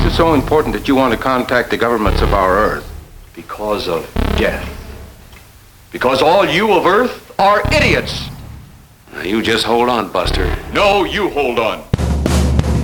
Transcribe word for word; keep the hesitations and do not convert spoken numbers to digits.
it so important that you want to contact the governments of our Earth? Because of death. Because all you of Earth are idiots. Now, you just hold on, Buster. No, you hold on.